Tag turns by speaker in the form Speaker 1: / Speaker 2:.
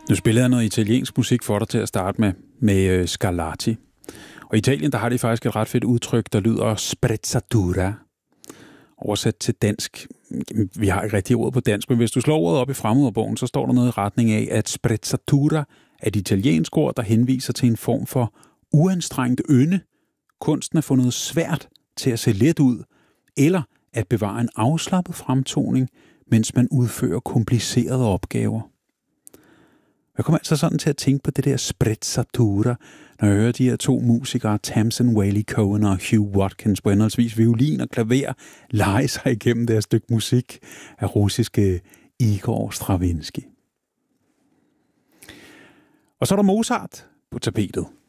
Speaker 1: Nu spiller jeg noget italiensk musik for dig til at starte med Scarlatti. Og i Italien, der har de faktisk et ret fedt udtryk, der lyder sprezzatura. Oversat til dansk. Vi har ikke rigtig ord på dansk, men hvis du slår ordet op i fremmedordbogen, så står der noget i retning af, at sprezzatura er et italiensk ord, der henviser til en form for uanstrengt ynde. Kunsten at få noget svært til at se let ud, eller at bevare en afslappet fremtoning, mens man udfører komplicerede opgaver. Jeg kommer altså sådan til at tænke på det der sprezzatura, når jeg hører de her to musikere, Tamsin Whaley Cohen og Hugh Watkins, på henholdsvis violin og klaver, lege sig igennem deres stykke musik af russiske Igor Stravinsky. Og så er der Mozart på tapetet.